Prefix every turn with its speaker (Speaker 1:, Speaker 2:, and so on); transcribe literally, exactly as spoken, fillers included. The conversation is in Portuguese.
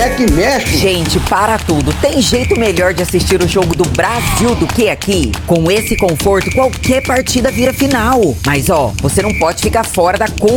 Speaker 1: é que mexe.
Speaker 2: Gente, para tudo. Tem jeito melhor de assistir o jogo do Brasil do que aqui? Com esse conforto, qualquer partida vira final. Mas ó, você não pode ficar fora da